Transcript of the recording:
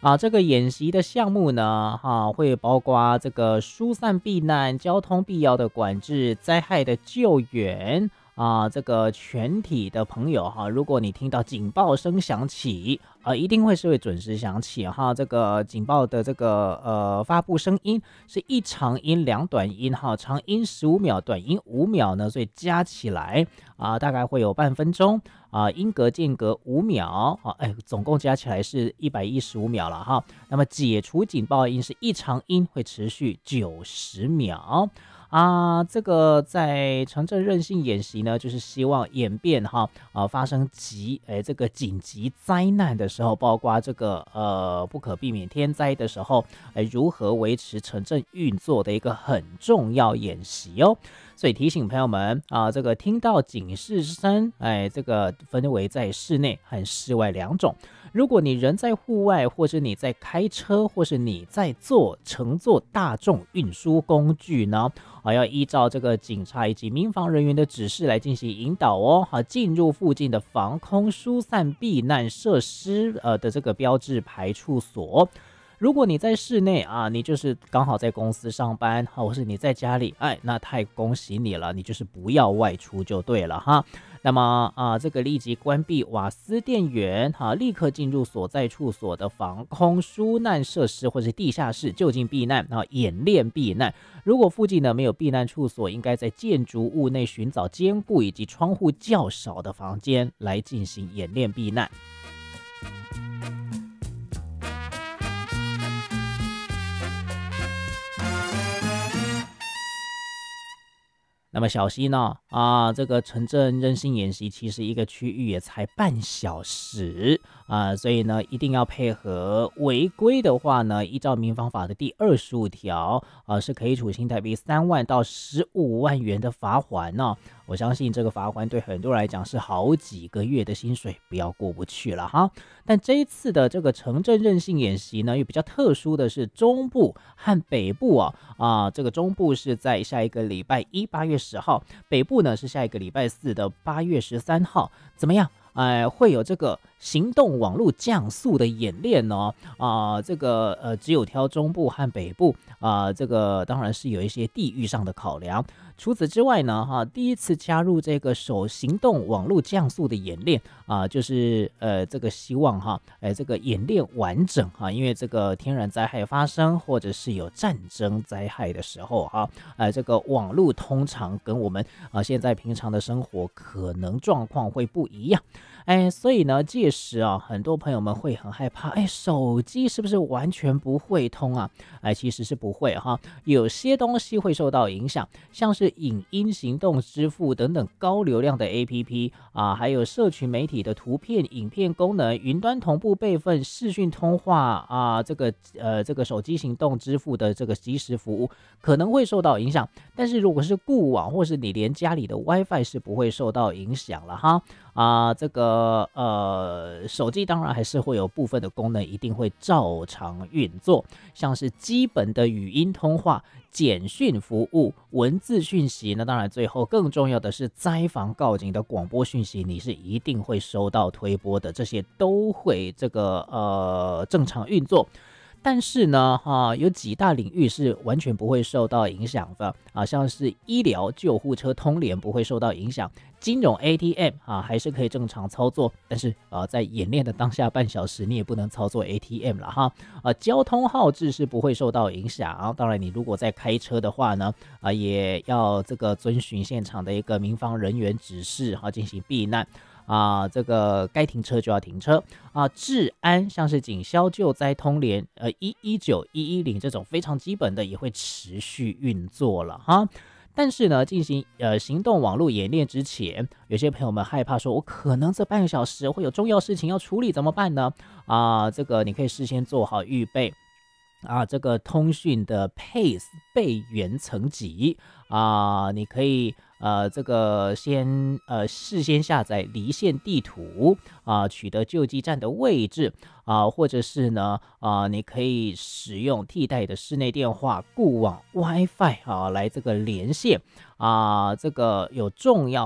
这个演习的项目呢，会包括这个疏散避难、交通必要的管制、灾害的救援。这个全体的朋友如果你听到警报声响起，一定会准时响起这个警报的这个发布声音是一长音两短音长音15秒，短音5秒呢，所以加起来大概会有半分钟音格间隔5秒总共加起来是115秒了那么解除警报音是一长音会持续90秒。这个在城镇韧性演习呢，就是希望演变发生这个紧急灾难的时候，包括这个不可避免天灾的时候，如何维持城镇运作的一个很重要演习哦。所以提醒朋友们这个听到警示声，这个分为在室内和室外两种。如果你人在户外，或是你在开车，或是你在乘坐大众运输工具呢，要依照这个警察以及民防人员的指示来进行引导哦。进入附近的防空疏散避难设施的这个标志排处所。如果你在室内你就是刚好在公司上班，或是你在家里，那太恭喜你了，你就是不要外出就对了哈。那么这个立即关闭瓦斯电源立刻进入所在处所的防空疏难设施或是地下室就近避难演练避难。如果附近呢没有避难处所，应该在建筑物内寻找坚固以及窗户较少的房间来进行演练避难。那么小心这个城镇韧性演习其实一个区域也才半小时所以呢一定要配合。违规的话呢，依照民防法的第25条是可以处新台币3万到15万元的罚锾我相信这个罚锾对很多人来讲是好几个月的薪水，不要过不去了哈。但这一次的这个城镇韧性演习呢，又比较特殊的是中部和北部这个中部是在下一个礼拜1 8月10号，北部呢是下一个礼拜4的8月13号。怎么样？会有这个行动网络降速的演练这个只有挑中部和北部这个当然是有一些地域上的考量。除此之外呢第一次加入这个行动网络降速的演练就是这个希望这个演练完整因为这个天然灾害发生或者是有战争灾害的时候这个网络通常跟我们现在平常的生活可能状况会不一样。所以呢届时很多朋友们会很害怕手机是不是完全不会通其实是不会有些东西会受到影响，像是影音行动支付等等高流量的 APP 还有社群媒体的图片影片功能，云端同步备份视讯通话这个手机行动支付的这个即时服务可能会受到影响。但是如果是固网或是你连家里的 WiFi 是不会受到影响了这个手机当然还是会有部分的功能一定会照常运作，像是基本的语音通话、简讯服务、文字讯息，那当然最后更重要的是灾防告警的广播讯息，你是一定会收到推播的，这些都会这个正常运作。但是呢有几大领域是完全不会受到影响的像是医疗、救护车通联不会受到影响，金融 ATM 还是可以正常操作，但是在演练的当下半小时你也不能操作 ATM 了交通号志是不会受到影响当然你如果在开车的话呢也要这个遵循现场的一个民防人员指示进行避难这个该停车就要停车治安像是警消救灾通联119、110这种非常基本的也会持续运作了但是呢进行行动网络演练之前，有些朋友们害怕说我可能这半个小时会有重要事情要处理怎么办呢这个你可以事先做好预备这个通讯的 PACE 备援层级你可以这个先事先下载离线地图取得救济站的位置或者是呢你可以使用替代的室内电话、固网 WiFi 来这个连线这个有重要